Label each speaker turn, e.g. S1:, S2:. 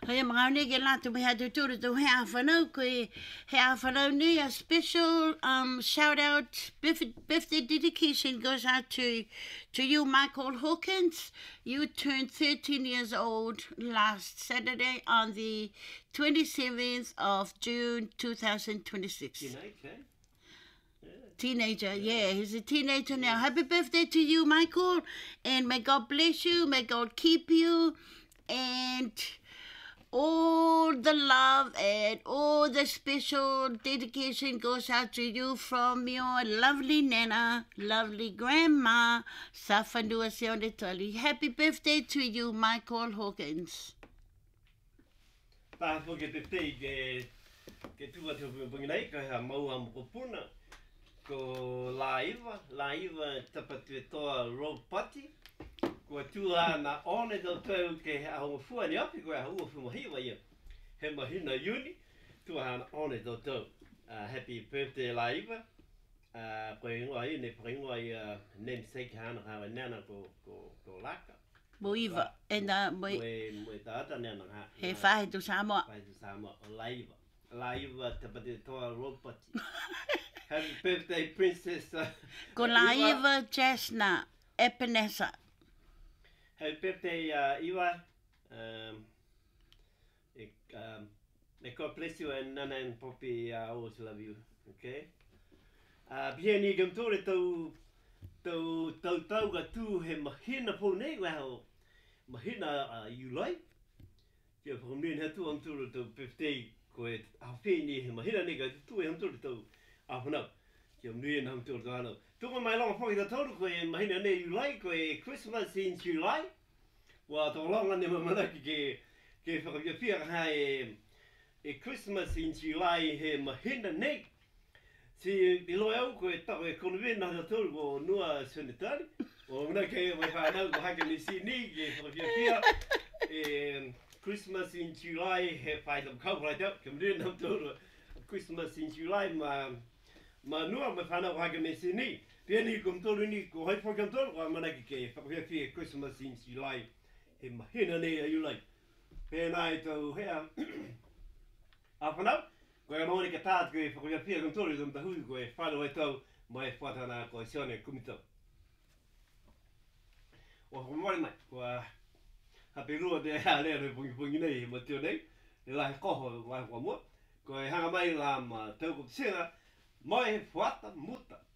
S1: Hei mga ni ke la tu me tu tu he afano ko he afano ni a special shout out birthday dedication goes out to you Michael Hawkins. You turned 13 years old last Saturday on the 27th of June 2026. Teenager, yeah, he's a teenager now. Happy birthday to you, Michael, and may God bless you, may God keep you, and all the love and all the special dedication goes out to you from your lovely Nana, lovely grandma, Safandua Sionetali. Happy birthday to you, Michael Hawkins.
S2: Ta ke birthday ke tua te bunginai ka ha mau am ko puna ko live tapatu toa road party ko tua na one do tau ke ha ho fu ani api ko ha ho fu hi wa ye he mahina uni tua ha one do tau happy birthday live ko ngoi ne ngoi namesake ha na nana ko laka
S1: Boiva and
S2: we ta ta nana ha
S1: he fahe tu Samoa.
S2: Fahe tu Samoa live tapatu toa road party. Happy birthday, Princess.
S1: Ko live Jasna Epinesa.
S2: Happy birthday, Iwa. May God bless you and Nana and Poppy. I always love you. Okay. Bien ni gam tore tau ga tu he mahina po nei well. Mahina you like. Ke po ni he tu am tu birthday ko e a fe ni he mahina ni ga tu he am tu afana ke mui nam tu gano tu mai long phong da toru ko e mahina ne you like ko e Christmas in July wa to long ne mana ke fa ke fia ha e Christmas in July he mahina ne si bilo eu ko e ta e konven na da toru ko nua sanitari o na ke mai fa na ko ha ke ni si ni ke fa ke fia e Christmas in July he fa da ko right up ke mui nam toru Christmas in July ma nua me whana o hake me se ni. Pia ni kum tolu ni ko hoi whakam tolu ko manaki ke whakawhia fia Christmas in July he mahina nei a you like. Pia nai tau hea a whanau ko e maoni ka tātu ko e whakawhia fia kum tolu kum tahui ko e whanu e tau mai whatana ko e sione kumitau. O whamari mai ko a hape rua te hea lea rei pungi nei he matio nei e lahi koho wai whamua ko e hanga mai la ma tau ko singa mai whata muta